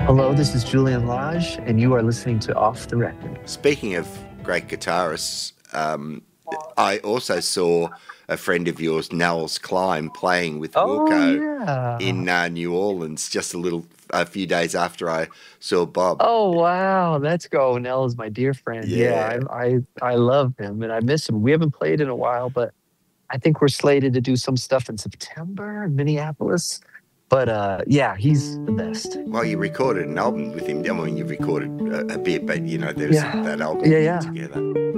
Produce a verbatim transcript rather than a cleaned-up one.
Hello, this is Julian Lage, and you are listening to Off the Record. Speaking of great guitarists, um, I also saw a friend of yours, Nels Cline, playing with Oh, Wilco yeah. in uh, New Orleans just a little, a few days after I saw Bob. Oh, wow. Let's go. Nell is my dear friend. Yeah, Yeah. I, I I love him and I miss him. We haven't played in a while, but I think we're slated to do some stuff in September in Minneapolis. But uh, yeah, he's the best. Well, you recorded an album with him. I mean, you recorded a, a bit, but you know, there's Yeah. that album Yeah, you yeah. did together.